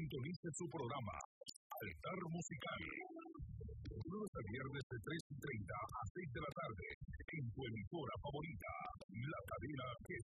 Sintonice su programa Altar Musical. Lunes a viernes de 3:30 a 6 de la tarde en tu emisora favorita, la cadena que